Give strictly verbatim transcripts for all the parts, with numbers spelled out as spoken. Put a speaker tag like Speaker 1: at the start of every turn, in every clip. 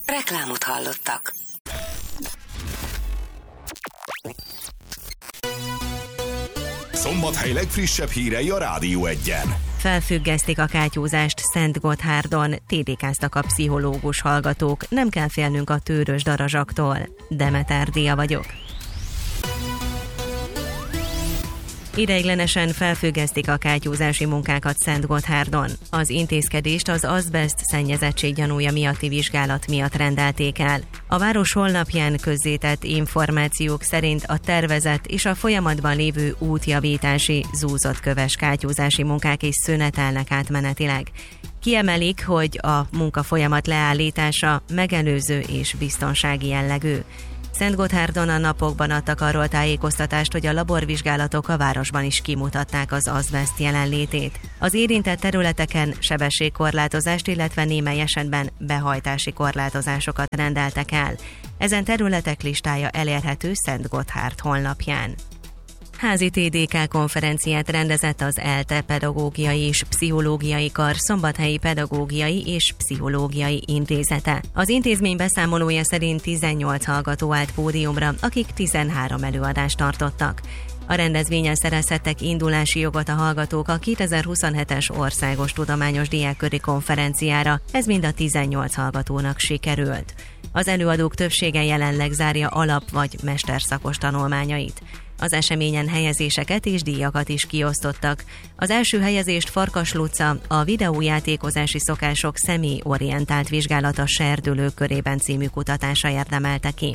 Speaker 1: Reklámot hallottak.
Speaker 2: Szombathely legfrissebb hírei a Rádió Egyen.
Speaker 3: Felfüggesztik a kátyúzást Szentgotthárdon, té dé ká-ztak a pszichológus hallgatók, nem kell félnünk a tőrös darazsaktól. Demeter Dia vagyok. Ideiglenesen felfüggesztik a kátyúzási munkákat Szentgotthárdon. Az intézkedést az azbeszt szennyezettség gyanúja miatti vizsgálat miatt rendelték el. A város honlapján közzétett információk szerint a tervezett és a folyamatban lévő útjavítási, zúzott köves kátyúzási munkák is szünetelnek átmenetileg. Kiemelik, hogy a munkafolyamat leállítása megelőző és biztonsági jellegű. Szentgotthárdon a napokban adtak arról tájékoztatást, hogy a laborvizsgálatok a városban is kimutatták az azbeszt jelenlétét. Az érintett területeken sebességkorlátozást, illetve némely esetben behajtási korlátozásokat rendeltek el. Ezen területek listája elérhető Szentgotthárd honlapján. Házi té dé ká konferenciát rendezett az ELTE Pedagógiai és Pszichológiai Kar Szombathelyi Pedagógiai és Pszichológiai Intézete. Az intézmény beszámolója szerint tizennyolc hallgató állt pódiumra, akik tizenhárom előadást tartottak. A rendezvényen szerezhettek indulási jogot a hallgatók a kétezer-huszonhetes Országos Tudományos Diákköri Konferenciára, ez mind a tizennyolc hallgatónak sikerült. Az előadók többsége jelenleg zárja alap- vagy mesterszakos tanulmányait. Az eseményen helyezéseket és díjakat is kiosztottak. Az első helyezést Farkas Luca, a videójátékozási szokások személyorientált vizsgálata serdülők körében című kutatása érdemelte ki.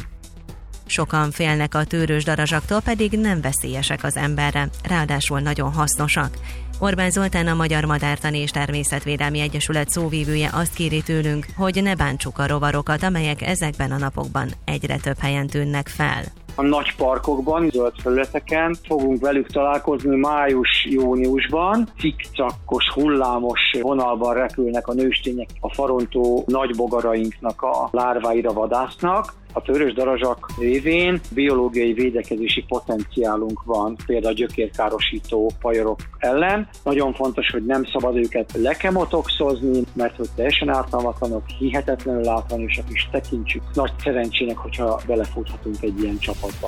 Speaker 3: Sokan félnek a tőrös darazsaktól, pedig nem veszélyesek az emberre, ráadásul nagyon hasznosak. Orbán Zoltán, a Magyar Madártani és Természetvédelmi Egyesület szóvívője azt kéri tőlünk, hogy ne bántsuk a rovarokat, amelyek ezekben a napokban egyre több helyen tűnnek fel.
Speaker 4: A nagy parkokban, zöld felületeken fogunk velük találkozni május-júniusban. Cikcakkos, hullámos vonalban repülnek a nőstények, a farontó nagybogarainknak a lárváira vadásznak. A tőrös darazsak révén biológiai védekezési potenciálunk van, például a gyökérkárosító fajorok ellen. Nagyon fontos, hogy nem szabad őket lekemotoxozni, mert hogy teljesen ártalmatlanok, hihetetlenül látványosak, és tekintsük nagy szerencsének, hogyha belefuthatunk egy ilyen csapatba.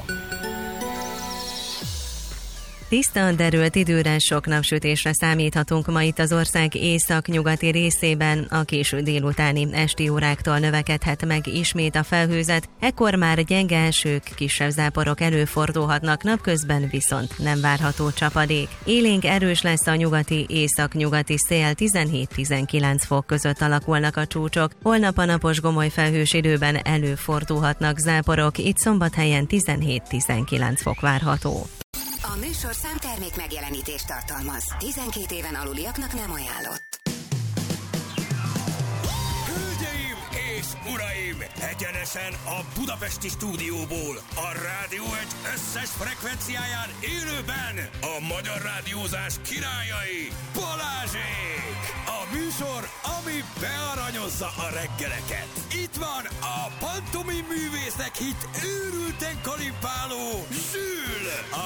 Speaker 3: Tiszta, derült időre, sok napsütésre számíthatunk ma itt az ország észak-nyugati részében. A késő délutáni esti óráktól növekedhet meg ismét a felhőzet, ekkor már gyenge esők, kisebb záporok előfordulhatnak, napközben viszont nem várható csapadék. Élénk erős lesz a nyugati, észak-nyugati szél, tizenhét-tizenkilenc fok között alakulnak a csúcsok. Holnap a napos gomoly felhős időben előfordulhatnak záporok, itt Szombathelyen tizenhét-tizenkilenc fok várható.
Speaker 1: A műsorszám termék megjelenítést tartalmaz. tizenkét éven aluliaknak nem ajánlott.
Speaker 5: Hölgyeim és uraim! Egyenesen a budapesti stúdióból, a Rádió Egy összes frekvenciáján élőben a magyar rádiózás királyai, Balázsék! A műsor, ami bearanyozza a reggeleket. Itt van a pantomim művészek hit őrülten kalimpáló Zsül! A